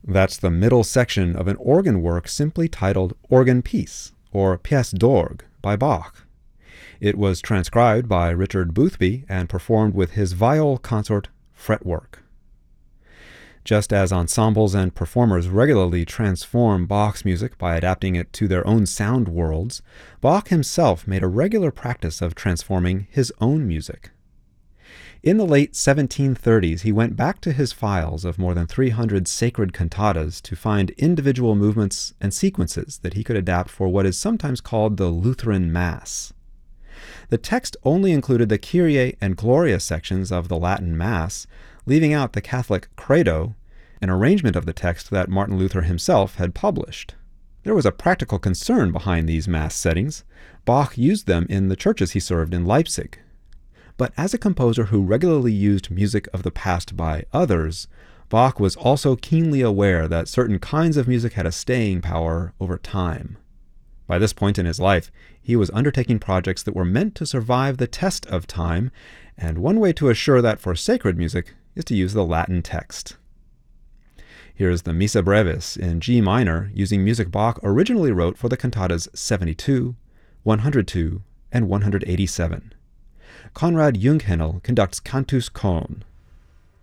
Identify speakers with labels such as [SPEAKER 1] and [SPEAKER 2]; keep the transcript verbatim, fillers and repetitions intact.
[SPEAKER 1] That's the middle section of an organ work simply titled Organ Piece, or Pièce d'Orgue, by Bach. It was transcribed by Richard Boothby and performed with his viol consort Fretwork. Just as ensembles and performers regularly transform Bach's music by adapting it to their own sound worlds, Bach himself made a regular practice of transforming his own music. In the late seventeen thirties, he went back to his files of more than three hundred sacred cantatas to find individual movements and sequences that he could adapt for what is sometimes called the Lutheran Mass. The text only included the Kyrie and Gloria sections of the Latin Mass, leaving out the Catholic Credo, an arrangement of the text that Martin Luther himself had published. There was a practical concern behind these Mass settings. Bach used them in the churches he served in Leipzig. But as a composer who regularly used music of the past by others, Bach was also keenly aware that certain kinds of music had a staying power over time. By this point in his life, he was undertaking projects that were meant to survive the test of time, and one way to assure that for sacred music is to use the Latin text. Here's the Missa Brevis in G minor, using music Bach originally wrote for the cantatas seventy-two, one hundred two, and one hundred eighty-seven. Konrad Junghänel conducts Cantus Chon.